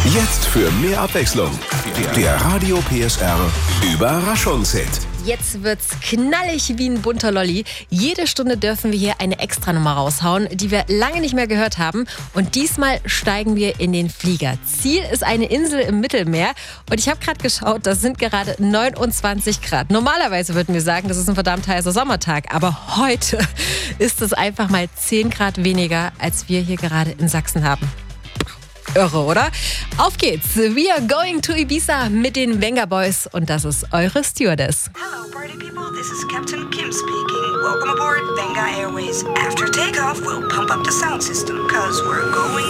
Jetzt für mehr Abwechslung. Der Radio PSR Überraschungshit. Jetzt wird's knallig wie ein bunter Lolli. Jede Stunde dürfen wir hier eine Extranummer raushauen, die wir lange nicht mehr gehört haben. Und diesmal steigen wir in den Flieger. Ziel ist eine Insel im Mittelmeer. Und ich habe gerade geschaut, das sind gerade 29 Grad. Normalerweise würden wir sagen, das ist ein verdammt heißer Sommertag. Aber heute ist es einfach mal 10 Grad weniger, als wir hier gerade in Sachsen haben. Irre, oder? Auf geht's. We are going to Ibiza mit den Venga Boys und das ist eure Stewardess. Hello, party people. This is Captain Kim speaking. Welcome aboard Venga Airways. After takeoff, we'll pump up the sound system, cause we're going